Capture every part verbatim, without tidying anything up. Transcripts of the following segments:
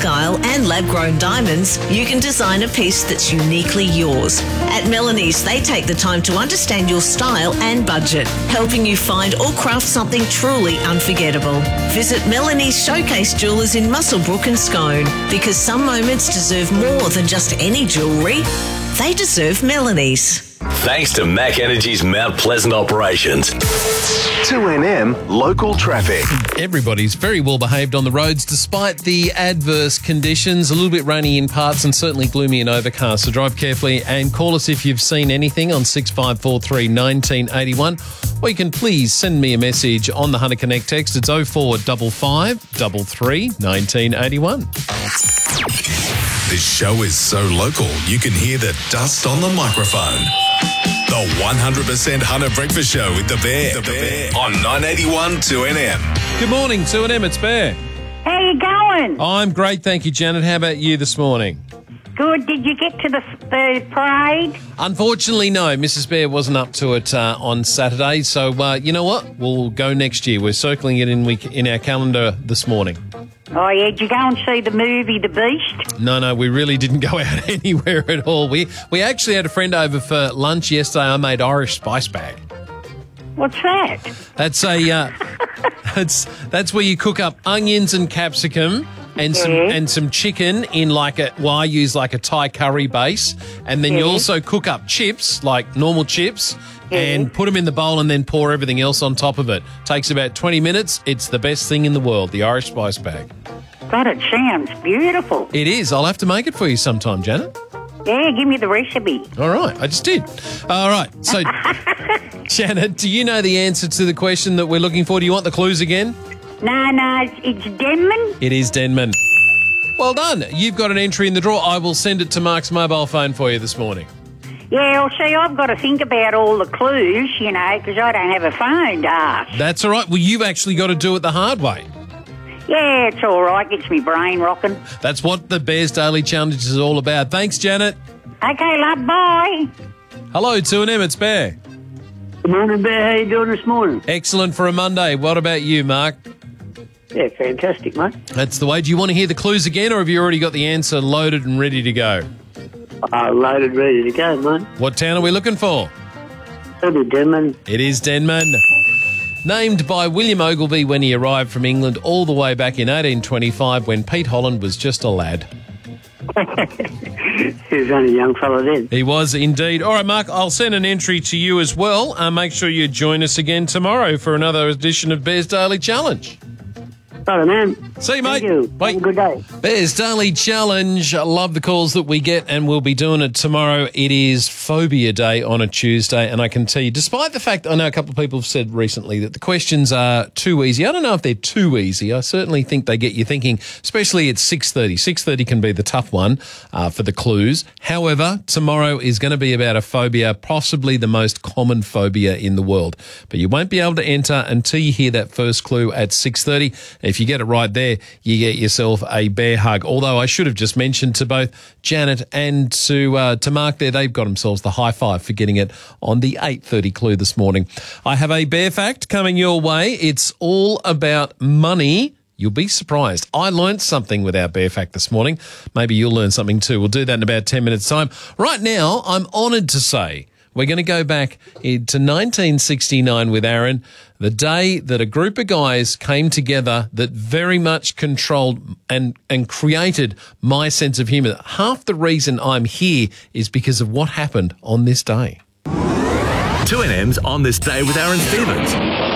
Argyle and lab-grown diamonds, you can design a piece that's uniquely yours. At Melanie's, they take the time to understand your style and budget, helping you find or craft something truly unforgettable. Visit Melanie's Showcase Jewellers in Muswellbrook and Scone, because some moments deserve more than just any jewellery. They deserve Melanie's. Thanks to Mac Energy's Mount Pleasant operations. two N M local traffic. Everybody's very well behaved on the roads despite the adverse conditions. A little bit rainy in parts and certainly gloomy and overcast. So drive carefully and call us if you've seen anything on six five four three, one nine eight one. Or you can please send me a message on the Hunter Connect text. It's oh four five five, three three, one nine eight one. This show is so local, you can hear the dust on the microphone. The one hundred percent Hunter Breakfast Show with The Bear, the Bear. On nine eighty-one two N M. Good morning, two N M, it's Bear. How you going? I'm great, thank you, Janet. How about you this morning? Good. Did you get to the, the parade? Unfortunately, no. Missus Bear wasn't up to it uh, on Saturday, so uh, you know what? We'll go next year. We're circling it in week in our calendar this morning. Oh, yeah. Did you go and see the movie The Beast? No, no, we really didn't go out anywhere at all. We we actually had a friend over for lunch yesterday. I made Irish spice bag. What's that? That's a uh, that's that's where you cook up onions and capsicum and some Yeah. and some chicken in like a well, I use like a Thai curry base, and then you Yeah. also cook up chips like normal chips. Yeah. And put them in the bowl and then pour everything else on top of it. Takes about twenty minutes. It's the best thing in the world, the Irish spice bag. God, it sounds beautiful. It is. I'll have to make it for you sometime, Janet. Yeah, give me the recipe. All right. I just did. All right. So, Janet, do you know the answer to the question that we're looking for? Do you want the clues again? No, no, it's, it's Denman. It is Denman. Well done. You've got an entry in the draw. I will send it to Mark's mobile phone for you this morning. Yeah, well, see, I've got to think about all the clues, you know, because I don't have a phone to ask. That's all right. Well, you've actually got to do it the hard way. Yeah, it's all right. Gets me brain rocking. That's what the Bears Daily Challenge is all about. Thanks, Janet. Okay, love, bye. Hello, two N M, it's Bear. Good morning, Bear. How you doing this morning? Excellent for a Monday. What about you, Mark? Yeah, fantastic, mate. That's the way. Do you want to hear the clues again, or have you already got the answer loaded and ready to go? Uh, loaded, ready to go, mate. What town are we looking for? It'll be Denman. It is Denman. Named by William Ogilvy when he arrived from England all the way back in eighteen twenty-five when Pete Holland was just a lad. He was only a young fella then. He was indeed. All right, Mark, I'll send an entry to you as well. Uh, make sure you join us again tomorrow for another edition of Bears Daily Challenge. Right, man. See you, mate. Thank you. Bye. Have a good day. Bears Daily Challenge. I love the calls that we get, and we'll be doing it tomorrow. It is Phobia Day on a Tuesday, and I can tell you, despite the fact I know a couple of people have said recently that the questions are too easy. I don't know if they're too easy. I certainly think they get you thinking, especially at six thirty. six thirty can be the tough one uh, for the clues. However, tomorrow is going to be about a phobia, possibly the most common phobia in the world. But you won't be able to enter until you hear that first clue at six thirty. If you get it right there, you get yourself a bear hug. Although I should have just mentioned to both Janet and to uh, to Mark there, they've got themselves the high five for getting it on the eight thirty clue this morning. I have a bear fact coming your way. It's all about money. You'll be surprised. I learned something with our bear fact this morning. Maybe you'll learn something too. We'll do that in about ten minutes' time. Right now, I'm honoured to say we're going to go back to nineteen sixty-nine with Aaron, the day that a group of guys came together that very much controlled and, and created my sense of humour. Half the reason I'm here is because of what happened on this day. two N M's On This Day with Aaron Stevens.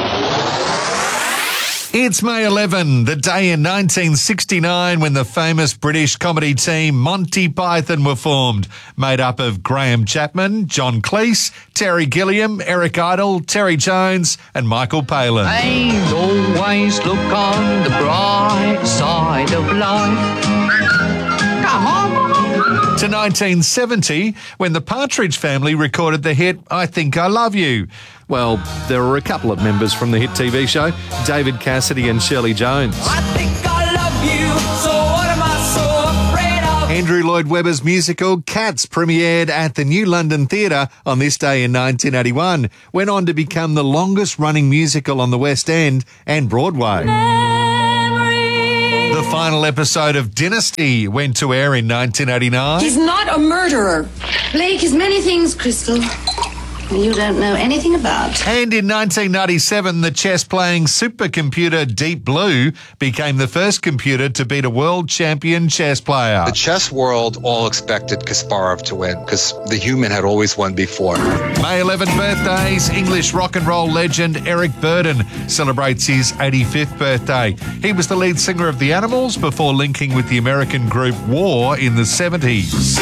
It's May eleventh, the day in nineteen sixty-nine when the famous British comedy team Monty Python were formed, made up of Graham Chapman, John Cleese, Terry Gilliam, Eric Idle, Terry Jones and Michael Palin. And always look on the bright side of life. Come on. To nineteen seventy, when the Partridge Family recorded the hit I Think I Love You. Well, there were a couple of members from the hit T V show, David Cassidy and Shirley Jones. I think I love you, so what am I so afraid of? Andrew Lloyd Webber's musical Cats premiered at the New London Theatre on this day in nineteen eighty-one, went on to become the longest running musical on the West End and Broadway. The The final episode of Dynasty went to air in nineteen eighty-nine. He's not a murderer. Blake is many things, Crystal, you don't know anything about. And in nineteen ninety-seven, the chess-playing supercomputer Deep Blue became the first computer to beat a world champion chess player. The chess world all expected Kasparov to win because the human had always won before. May eleventh birthdays, English rock and roll legend Eric Burdon celebrates his eighty-fifth birthday. He was the lead singer of The Animals before linking with the American group War in the seventies.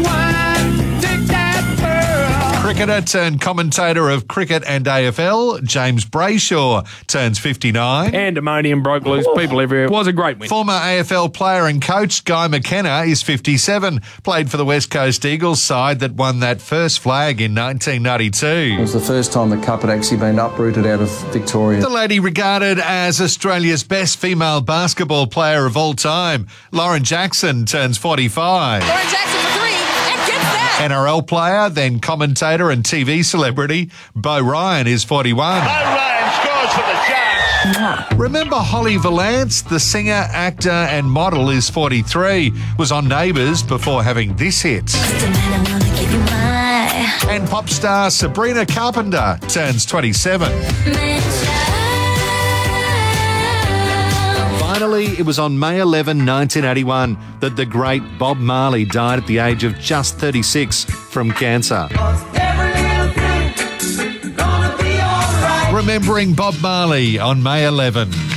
Cricketer turned commentator of cricket and A F L, James Brayshaw turns fifty-nine. Pandemonium broke loose, people everywhere. It was a great win. Former A F L player and coach Guy McKenna is fifty-seven, played for the West Coast Eagles side that won that first flag in nineteen ninety-two. It was the first time the Cup had actually been uprooted out of Victoria. The lady regarded as Australia's best female basketball player of all time, Lauren Jackson turns forty-five. Lauren Jackson for three and gets that. N R L player, then commentator and T V celebrity, Bo Ryan is forty-one. Bo Ryan scores for the Giants. Remember Holly Valance, the singer, actor and model, is forty-three, was on Neighbours before having this hit. And pop star Sabrina Carpenter turns twenty-seven. Finally, it was on May eleventh, nineteen eighty-one that the great Bob Marley died at the age of just thirty-six from cancer. Remembering Bob Marley on May eleventh.